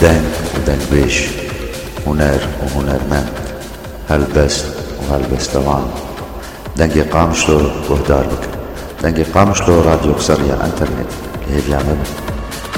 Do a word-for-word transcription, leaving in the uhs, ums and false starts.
دنگ ودنگبيش، هنر وهنرمند، هلبست وهلبستوان. دنگی قامشلو گهدار بکن. دنگی قامشلو راديو سريع الانترنت اللي هي بيعمل